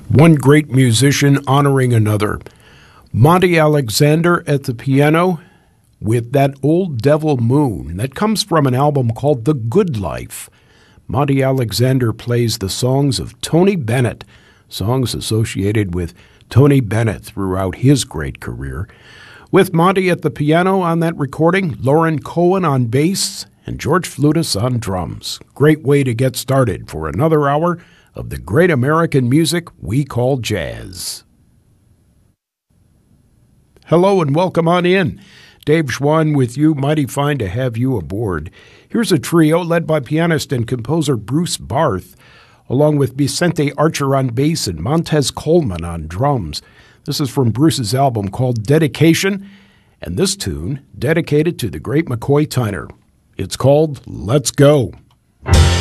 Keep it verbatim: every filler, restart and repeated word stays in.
One great musician honoring another. Monty Alexander at the piano with That Old Devil Moon. That comes from an album called The Good Life. Monty Alexander plays the songs of Tony Bennett, songs associated with Tony Bennett throughout his great career. With Monty at the piano on that recording, Lauren Cohen on bass, and George Flutis on drums. Great way to get started for another hour of the great American music we call jazz. Hello and welcome on in. Dave Schwann with you. Mighty fine to have you aboard. Here's a trio led by pianist and composer Bruce Barth, along with Vicente Archer on bass and Montez Coleman on drums. This is from Bruce's album called Dedication, and this tune dedicated to the great McCoy Tyner. It's called Let's Go.